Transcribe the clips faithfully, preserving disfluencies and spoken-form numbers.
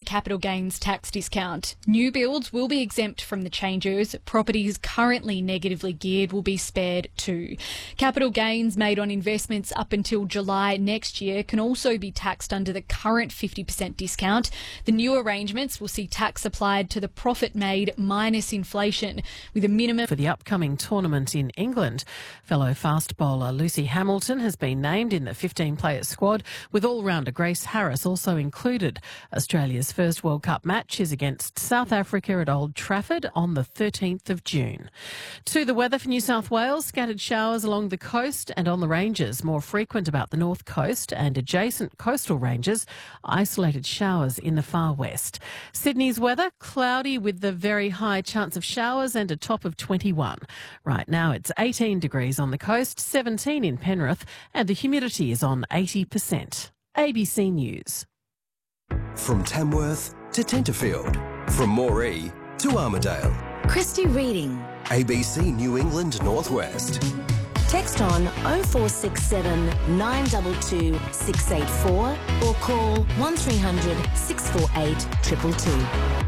capital gains tax discount. New builds will be exempt from the changes. Properties currently negatively geared will be spared too. Capital gains made on investments up until July next year can also be taxed under the current fifty percent discount. The new arrangements will see tax applied to the profit made minus inflation, with a minimum for the upcoming tournament in England. Fellow fast bowler Lucy Hamilton has been named in the fifteen-player squad, with all-rounder Grace Harris also included. Australia's first World Cup match is against South Africa at Old Trafford on the thirteenth of June. To the weather for New South Wales, scattered showers along the coast and on the ranges, more frequent about the north coast and adjacent coastal ranges, isolated showers in the far west. Sydney's weather, cloudy with the very high chance of showers and a top of twenty-one. Right now it's eighteen degrees on the coast, seventeen in Penrith, and the humidity is on eighty percent. A B C News. From Tamworth to Tenterfield, from Moree to Armidale. Christy Reading. A B C New England Northwest. Text on oh four six seven, nine two two, six eight four or call one three hundred, six four eight, two two two.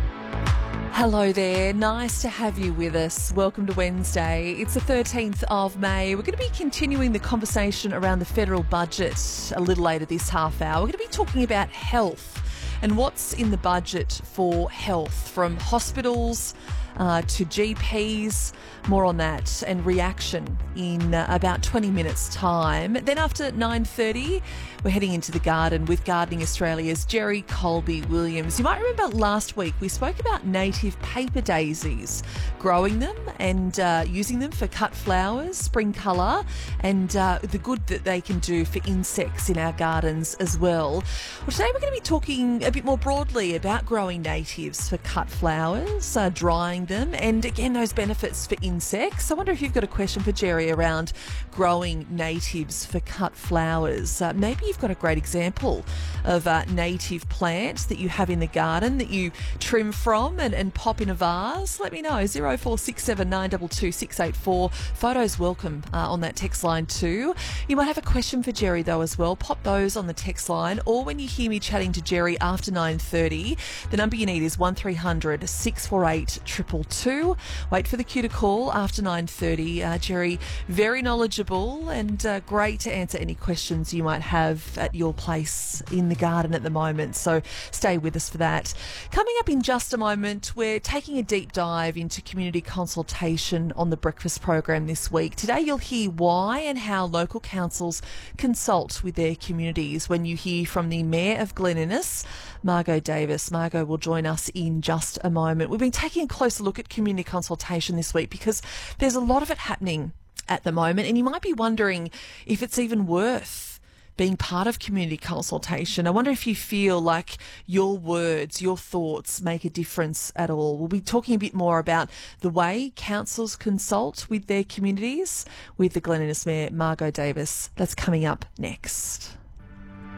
Hello there, nice to have you with us. Welcome to Wednesday. It's the thirteenth of May. We're going to be continuing the conversation around the federal budget a little later this half hour. We're going to be talking about health and what's in the budget for health, from hospitals uh, to G Ps. More on that and reaction in uh, about twenty minutes' time. Then after nine thirty, we're heading into the garden with Gardening Australia's Jerry Colby Williams. You might remember last week we spoke about native paper daisies, growing them and uh, using them for cut flowers, spring colour, and uh, the good that they can do for insects in our gardens as well. Well, today we're going to be talking a bit more broadly about growing natives for cut flowers, uh, drying them, and again those benefits for insects. I wonder if you've got a question for Jerry around growing natives for cut flowers. Uh, maybe you've got a great example of a native plant that you have in the garden that you trim from and, and pop in a vase. Let me know. oh four six seven, nine two two, six eight four. Photos welcome uh, on that text line too. You might have a question for Jerry though as well. Pop those on the text line, or when you hear me chatting to Jerry after nine thirty, the number you need is one three hundred, six four eight, two two two. Wait for the cue to call after nine thirty. Uh, Jerry, very knowledgeable and uh, great to answer any questions you might have at your place in the garden at the moment. So stay with us for that. Coming up in just a moment, we're taking a deep dive into community consultation on the breakfast program this week. Today you'll hear why and how local councils consult with their communities when you hear from the Mayor of Glen Innes, Margot Davis. Margot will join us in just a moment. We've been taking a closer look at community consultation this week because there's a lot of it happening at the moment, and you might be wondering if it's even worth being part of community consultation. I wonder if you feel like your words, your thoughts make a difference at all. We'll be talking a bit more about the way councils consult with their communities with the Glen Innes Mayor, Margot Davis. That's coming up next.